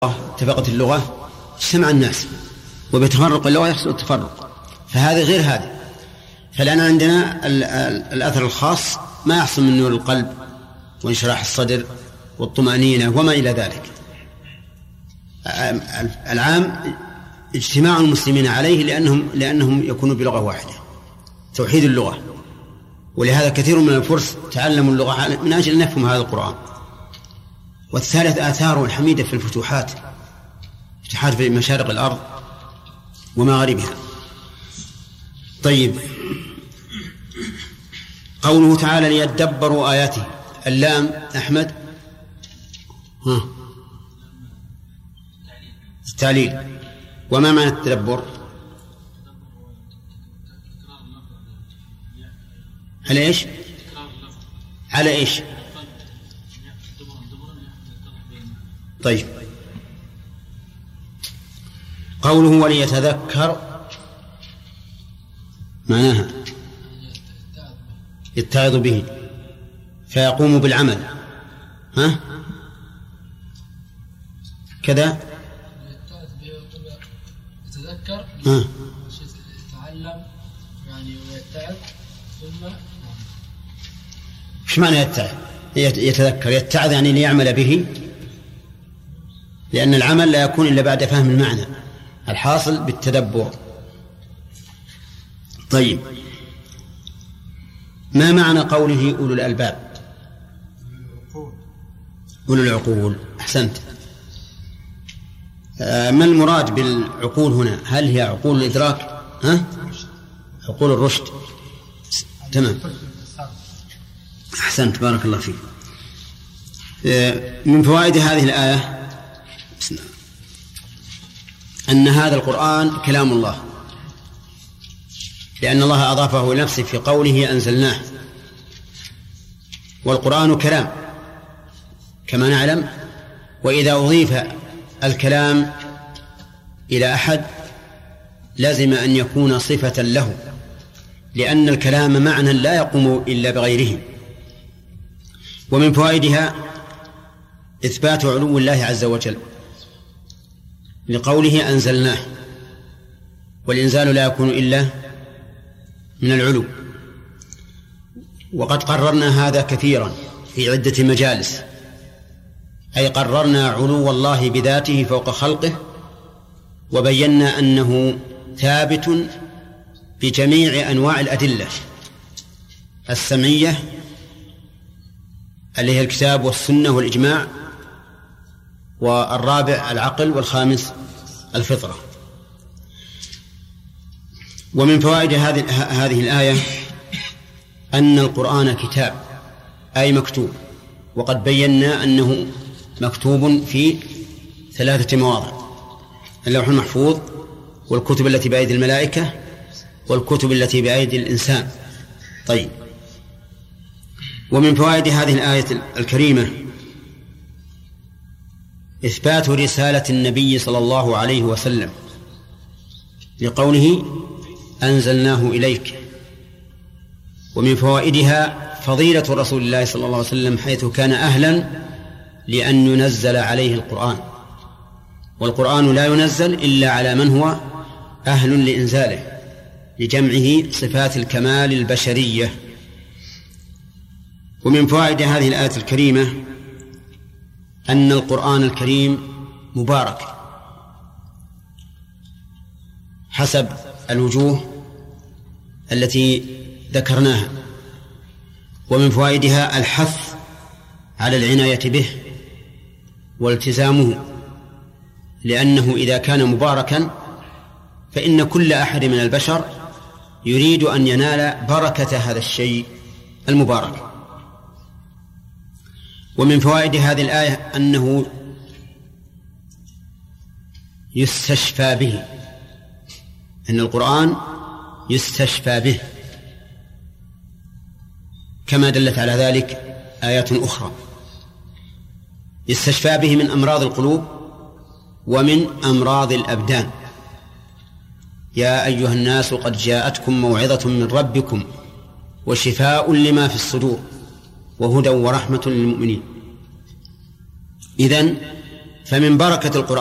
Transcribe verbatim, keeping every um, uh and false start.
اتفقت اللغة اجتمع الناس، وبتفرق اللغة يحصل التفرق، فهذه غير هذه. فالآن عندنا الأثر الخاص ما يحصل من نور القلب وانشراح الصدر والطمأنينة وما إلى ذلك. العام اجتماع المسلمين عليه لأنهم, لأنهم يكونوا بلغة واحدة، توحيد اللغة. ولهذا كثير من الفرس تعلموا اللغة من أجل أن يفهم هذا القرآن. والثالث آثاره الحميدة في الفتوحات، فتوحات في مشارق الأرض ومغاربها. طيب، قوله تعالى ليدبروا آياته، اللام أحمد ها التعليل. وما معنى التدبر؟ على إيش؟ على إيش؟ طيب، قوله وليتذكر معناها يتعظ به فيقوم بالعمل، ها كذا يتذكر ها يتعلم يعني ويتعظ ثم ايش معنى يتعظ؟ يتذكر يتعظ يعني ليعمل به، لأن العمل لا يكون إلا بعد فهم المعنى الحاصل بالتدبر. طيب، ما معنى قوله أولو الألباب؟ أولو العقول. أحسنت. آه ما المراد بالعقول هنا؟ هل هي عقول الإدراك؟ ها؟ عقول الرشد. تمام، أحسنت، بارك الله فيك. آه من فوائد هذه الآية أن هذا القرآن كلام الله، لأن الله أضافه لنفسه في قوله أنزلناه. والقرآن كلام كما نعلم، وإذا أضيف الكلام إلى أحد لازم أن يكون صفة له، لأن الكلام معنى لا يقوم إلا بغيره. ومن فوائدها إثبات علو الله عز وجل لقوله أنزلناه، والإنزال لا يكون إلا من العلو. وقد قررنا هذا كثيرا في عدة مجالس، أي قررنا علو الله بذاته فوق خلقه، وبينا أنه ثابت بجميع أنواع الأدلة السمعية اللي هي الكتاب والسنة والإجماع، والرابع العقل، والخامس الفطرة. ومن فوائد هذه الآية أن القرآن كتاب أي مكتوب، وقد بينا أنه مكتوب في ثلاثة مواضع: اللوح المحفوظ، والكتب التي بأيدي الملائكة، والكتب التي بأيدي الإنسان. طيب، ومن فوائد هذه الآية الكريمة إثبات رسالة النبي صلى الله عليه وسلم لقوله أنزلناه إليك. ومن فوائدها فضيلة رسول الله صلى الله عليه وسلم، حيث كان أهلا لأن ينزل عليه القرآن، والقرآن لا ينزل إلا على من هو أهل لإنزاله، لجمعه صفات الكمال البشرية. ومن فوائد هذه الآية الكريمة أن القرآن الكريم مبارك حسب الوجوه التي ذكرناها. ومن فوائدها الحث على العناية به والتزامه، لأنه إذا كان مباركا فإن كل أحد من البشر يريد أن ينال بركة هذا الشيء المبارك. ومن فوائد هذه الآية أنه يستشفى به، أن القرآن يستشفى به، كما دلت على ذلك آيات أخرى. يستشفى به من أمراض القلوب ومن أمراض الأبدان. يا أيها الناس قد جاءتكم موعظة من ربكم وشفاء لما في الصدور وهدى ورحمة للمؤمنين. إذن فمن بركة القرآن